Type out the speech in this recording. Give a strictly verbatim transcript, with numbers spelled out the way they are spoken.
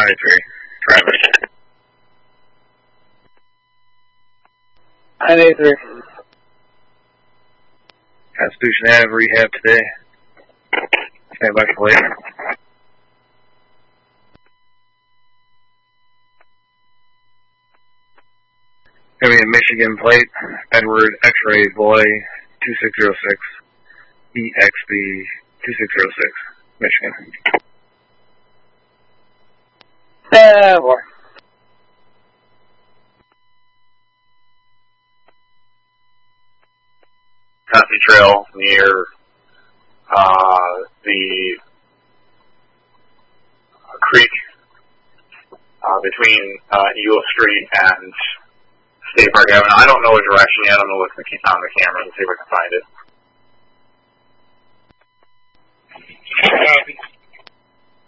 ninety-three. Travis. nine eighty-three. Constitution Ave rehab today. Stand by for later. Gonna be a Michigan plate. Edward X-ray boy two six zero six. E X B two six zero six. Michigan. Yeah, boy. Country Trail near uh, the uh, creek uh, between uh, Eagle Street and State Park Avenue. I don't know what direction yet. I'm going to look on the camera and see if I can find it. Copy.